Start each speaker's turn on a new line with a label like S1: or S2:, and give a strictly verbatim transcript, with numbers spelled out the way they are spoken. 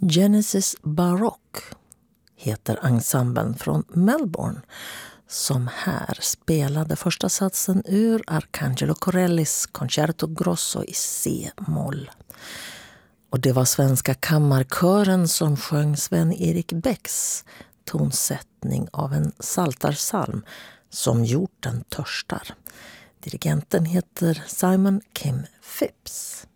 S1: Genesis Baroque heter ensemblen från Melbourne som här spelade första satsen ur Arcangelo Corellis Concerto Grosso i C-moll. Och det var Svenska kammarkören som sjöng Sven-Erik Bäcks tonsättning av en psaltarpsalm som hjorten törstar. Dirigenten heter Simon Kim Phipps.